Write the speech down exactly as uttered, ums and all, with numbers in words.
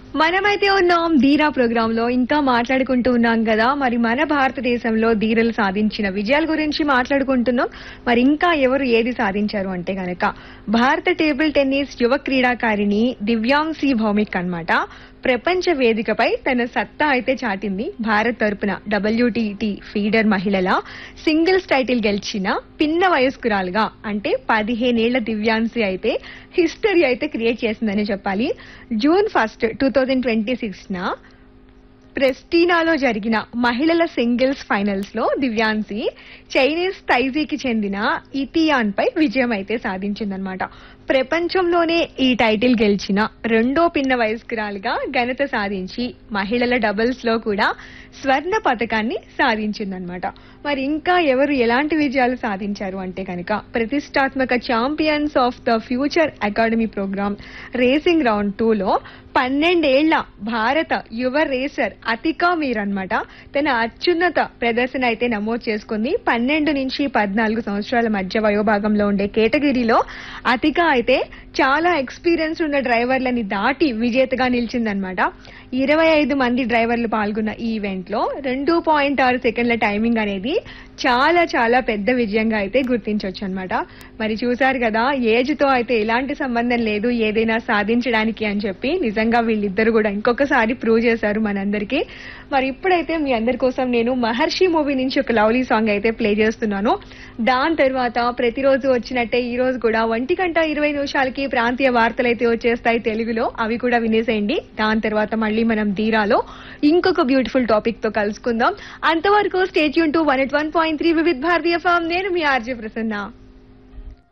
మనమైతే ఉన్నాం ధీరా ప్రోగ్రామ్ లో ఇంకా మాట్లాడుకుంటూ ఉన్నాం కదా. మరి మన భారతదేశంలో ధీరలు సాధించిన విజయాల గురించి మాట్లాడుకుంటున్నాం. మరి ఇంకా ఎవరు ఏది సాధించారు అంటే గనక భారత టేబుల్ టెన్నిస్ యువ క్రీడాకారిణి దివ్యాంశి భౌమిక్ అన్నమాట. ప్రపంచ వేదికపై తన సత్తా అయితే చాటింది. భారత్ తరపున డబ్ల్యూటీటీ ఫీడర్ మహిళల సింగిల్స్ టైటిల్ గెలిచిన పిన్న వయస్కురాలుగా అంటే పదిహేనేళ్ల దివ్యాంశి అయితే హిస్టరీ అయితే క్రియేట్ చేసిందని చెప్పాలి. June first two thousand twenty six న ప్రెస్టీనాలో జరిగిన మహిళల సింగిల్స్ ఫైనల్స్ లో దివ్యాంశి చైనీస్ తైజీకి చెందిన ఇతియాన్ పై విజయం అయితే సాధించిందనమాట. ప్రపంచంలోనే ఈ టైటిల్ గెలిచిన రెండో పిన్న వయస్కురాలుగా ఘనత సాధించి మహిళల డబుల్స్ లో కూడా స్వర్ణ పతకాన్ని సాధించిందనమాట. మరి ఇంకా ఎవరు ఎలాంటి విజయాలు సాధించారు అంటే కనుక ప్రతిష్టాత్మక champions of the future academy programme racing round two లో పన్నెండేళ్ల భారత యువ రేసర్ అతికా మీర్ అన్నమాట తన అత్యున్నత ప్రదర్శన అయితే నమోదు చేసుకుంది. పన్నెండు నుంచి పద్నాలుగు సంవత్సరాల మధ్య వయోభాగంలో ఉండే కేటగిరీలో అతికా అయితే చాలా ఎక్స్పీరియన్స్ ఉన్న డ్రైవర్లని దాటి విజేతగా నిలిచిందనమాట. ఇరవై ఐదు మంది డ్రైవర్లు పాల్గొన్న ఈ ఈవెంట్ లో రెండు పాయింట్ ఆరు సెకండ్ల టైమింగ్ అనేది చాలా చాలా పెద్ద విజయంగా అయితే గుర్తించవచ్చు అనమాట. మరి చూసారు కదా, ఏజ్ తో అయితే ఎలాంటి సంబంధం లేదు ఏదైనా సాధించడానికి అని చెప్పి నిజంగా వీళ్ళిద్దరు కూడా ఇంకొకసారి ప్రూవ్ చేశారు మనందరికీ. మరి ఇప్పుడైతే మీ అందరి కోసం నేను మహర్షి మూవీ నుంచి ఒక లవ్లీ సాంగ్ అయితే ప్లే చేస్తున్నాను. దాని తర్వాత ప్రతిరోజు వచ్చినట్టే ఈ రోజు కూడా ఒంటి గంట ఇరవై నిమిషాలకి ప్రాంతీయ వార్తలు అయితే వచ్చేస్తాయి తెలుగులో, అవి కూడా వినేసేయండి. దాని తర్వాత మళ్ళీ మనం ధీరాలో ఇంకొక బ్యూటిఫుల్ టాపిక్ తో కలుసుకుందాం. అంతవరకు stay tune to one at one point three Vividh Bharatiya form. నేను మీ ఆర్జే ప్రసన్న.